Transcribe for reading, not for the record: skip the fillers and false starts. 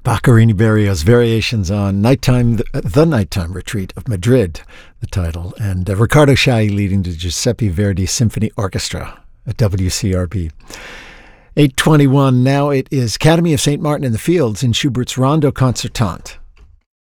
Boccherini Berrios, Variations on Nighttime, the Nighttime Retreat of Madrid, the title, and Riccardo Chailly leading the Giuseppe Verdi Symphony Orchestra at WCRB. 8:21, now it is Academy of St. Martin in the Fields in Schubert's Rondo Concertante.